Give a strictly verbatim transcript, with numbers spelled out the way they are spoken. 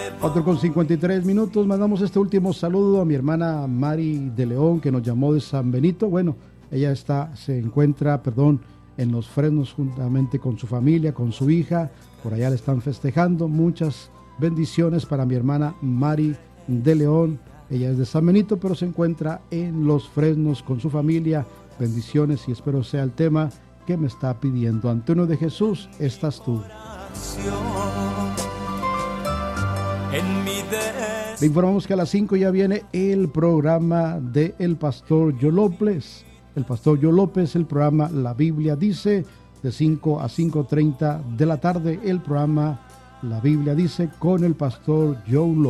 cuatro con cincuenta y tres minutos. Mandamos este último saludo a mi hermana Mari de León, que nos llamó de San Benito. Bueno, ella está, se encuentra, perdón, en Los Fresnos juntamente con su familia, con su hija. Por allá le están festejando. Muchas bendiciones para mi hermana Mari de León. Ella es de San Benito, pero se encuentra en Los Fresnos con su familia. Bendiciones, y espero sea el tema que me está pidiendo. Antonio de Jesús, estás tú. Le informamos que a las cinco ya viene el programa de el pastor Joe López. El pastor Joe López, el programa La Biblia Dice, de cinco a cinco treinta de la tarde. El programa La Biblia Dice con el pastor Joe López.